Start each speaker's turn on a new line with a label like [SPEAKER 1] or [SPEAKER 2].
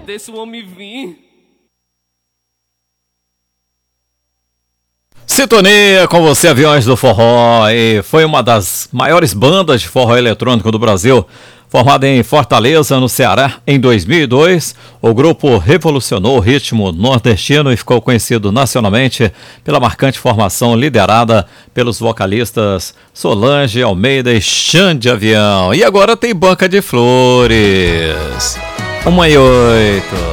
[SPEAKER 1] Deixa o homem vir.
[SPEAKER 2] Sintonia com você, Aviões do Forró, e foi uma das maiores bandas de forró eletrônico do Brasil. Formada em Fortaleza, no Ceará, em 2002, o grupo revolucionou o ritmo nordestino e ficou conhecido nacionalmente pela marcante formação liderada pelos vocalistas Solange Almeida e Xande Avião. E agora tem Banca de Flores. 1h08.